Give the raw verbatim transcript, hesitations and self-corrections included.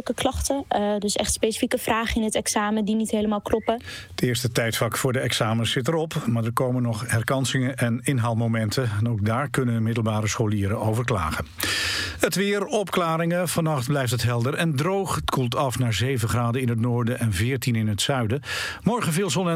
inhoudelijke klachten. Uh, dus echt specifieke vragen in het examen die niet helemaal kloppen. Het eerste tijdvak voor de examens zit erop, maar er komen nog herkansingen en inhaalmomenten. En ook daar kunnen middelbare scholieren over klagen. Het weer, opklaringen. Vannacht blijft het helder en droog. Het koelt af naar zeven graden in het noorden en veertien in het zuiden. Morgen veel zon en